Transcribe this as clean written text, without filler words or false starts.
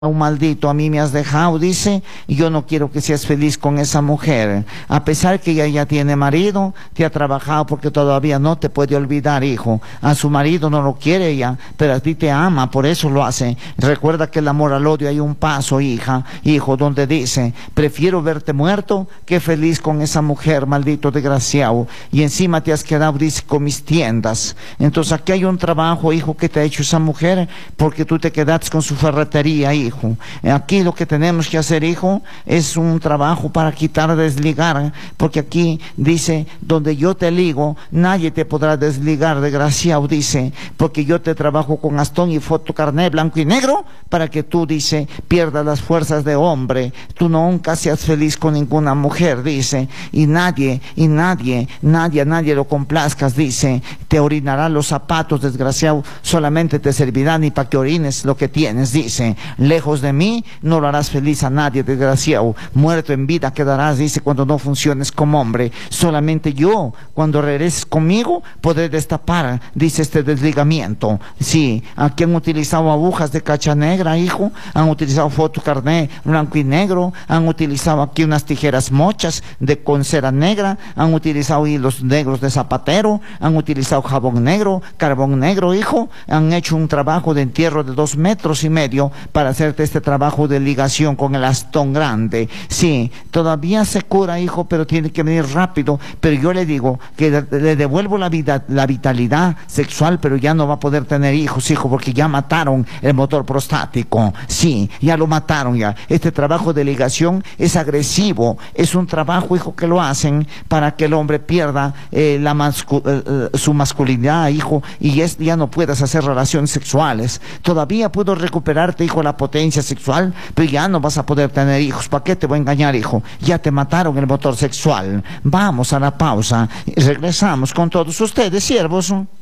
un maldito, a mí me has dejado, dice, y yo no quiero que seas feliz con esa mujer. A pesar que ella ya tiene marido, te ha trabajado porque todavía no te puede olvidar, hijo. A su marido no lo quiere ella, pero a ti te ama, por eso lo hace. Recuerda que el amor al odio hay un paso, hija, hijo, donde dice, prefiero verte muerto que feliz con esa mujer, maldito desgraciado. Y encima te has quedado, dice, con mis tiendas. Entonces aquí hay un trabajo, hijo, que te ha hecho esa mujer, porque tú te quedaste con su ferretería, hijo. Aquí lo que tenemos que hacer, hijo, es un trabajo para quitar, desligar, porque aquí dice, donde yo te ligo, nadie te podrá desligar, desgraciado, dice, porque yo te trabajo con bastón y fotocarné blanco y negro, para que tú, dice, pierdas las fuerzas de hombre, tú nunca seas feliz con ninguna mujer, dice, y nadie lo complazcas, dice, te orinará los zapatos, desgraciado, solamente te servirán y para que orines lo que tienes, dice, lejos de mí no lo harás feliz a nadie, desgraciado, muerto en vida quedarás, dice, cuando no funciones como hombre, solamente yo, cuando regreses conmigo, podré destapar, dice, este desligamiento. Sí, aquí han utilizado agujas de cacha negra, hijo, han utilizado fotocarné blanco y negro, han utilizado aquí unas tijeras mochas con cera negra, han utilizado hilos negros de zapatero, han utilizado jabón negro, carbón negro, hijo, han hecho un trabajo de entierro de 2,5 metros para hacerte este trabajo de ligación con el bastón grande. Sí, todavía se cura, hijo, pero tiene que venir rápido. Pero yo le digo que le devuelvo la vitalidad sexual, pero ya no va a poder tener hijos, hijo, porque ya mataron el motor prostático. Sí, ya lo mataron ya. Este trabajo de ligación es agresivo, es un trabajo, hijo, que lo hacen para que el hombre pierda su masculinidad, hijo, y ya no puedas hacer relaciones sexuales. Todavía puedo recuperarte, hijo, la potencia sexual, pero ya no vas a poder tener hijos. ¿Para qué te voy a engañar, hijo? Ya te mataron el motor sexual. Vamos a la pausa y regresamos con todos ustedes, siervos.